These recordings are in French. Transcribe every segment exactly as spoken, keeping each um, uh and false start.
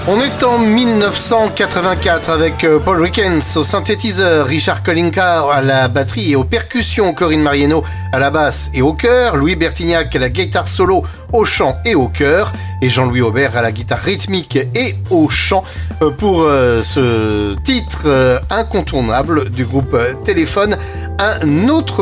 On est en dix-neuf cent quatre-vingt-quatre avec Paul Rickens au synthétiseur, Richard Kolinka à la batterie et aux percussions, Corinne Mariano à la basse et au chœur, Louis Bertignac à la guitare solo, au chant et au chœur, et Jean-Louis Aubert à la guitare rythmique et au chant pour ce titre incontournable du groupe Téléphone, Un autre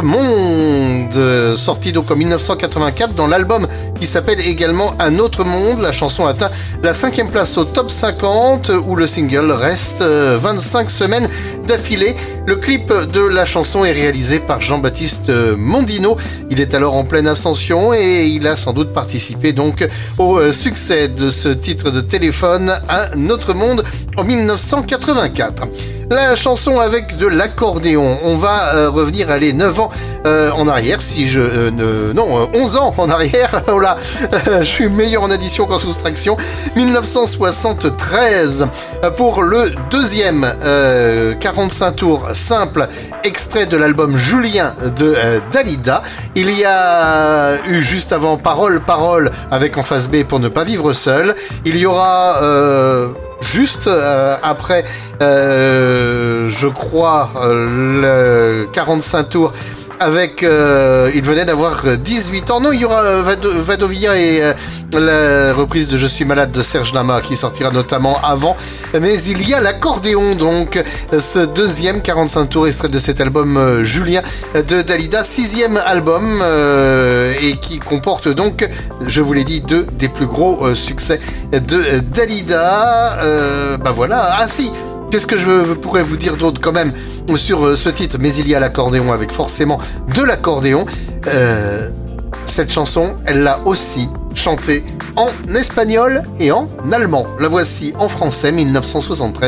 monde, sorti donc en dix-neuf cent quatre-vingt-quatre dans l'album qui s'appelle également Un autre monde. La chanson atteint la cinquième place au top cinquante où le single reste vingt-cinq semaines d'affilée. Le clip de la chanson est réalisé par Jean-Baptiste Mondino. Il est alors en pleine ascension et il a sans doute participé donc au succès de ce titre de Téléphone Un autre monde en dix-neuf cent quatre-vingt-quatre. La chanson avec de l'accordéon. On va euh, revenir, allez, neuf ans euh, en arrière, si je... Euh, ne, non, euh, onze ans en arrière. Oh là, euh, je suis meilleur en addition qu'en soustraction. dix-neuf cent soixante-treize, pour le deuxième euh, quarante-cinq tours simple, extrait de l'album Julien de euh, Dalida. Il y a eu juste avant Parole, Parole, avec en face B Pour ne pas vivre seul. Il y aura... Euh, Juste euh, après, euh, je crois, euh, le quarante-cinq tours avec... Euh, il venait d'avoir dix-huit ans. Non, il y aura euh, Vado, Vadovia et euh, la reprise de Je suis malade de Serge Lama qui sortira notamment avant. Mais il y a l'accordéon, donc, ce deuxième quarante-cinq tours extrait de cet album euh, Julien de Dalida, sixième album, euh, et qui comporte donc, je vous l'ai dit, deux des plus gros euh, succès de euh, Dalida. Euh, bah voilà, ah si, qu'est-ce que je pourrais vous dire d'autre quand même sur ce titre? Mais il y a l'accordéon avec forcément de l'accordéon. Euh, cette chanson, elle l'a aussi chantée en espagnol et en allemand. La voici en français, dix-neuf cent soixante-treize.